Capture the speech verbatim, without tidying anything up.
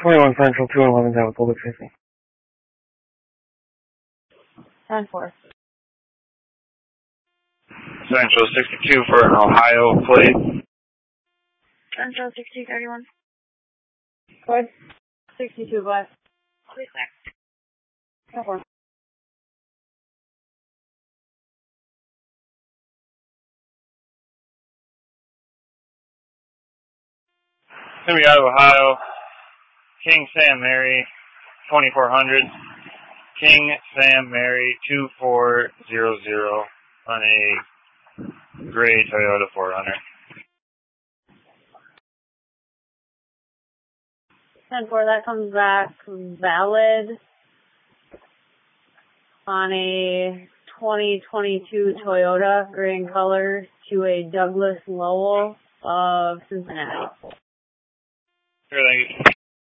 twenty-one Central, two eleven, that was Bulldog Safety. ten four. Central sixty-two for an Ohio plate. Central sixty thirty-one. Code sixty-two, but please next. ten four. Gonna be out of Ohio. King Sam Mary, twenty-four hundred. King Sam Mary, two four zero zero on a gray Toyota four runner. ten four, that comes back valid on a twenty twenty-two Toyota, gray in color, to a Douglas Lowell of Cincinnati. Sure, thank you.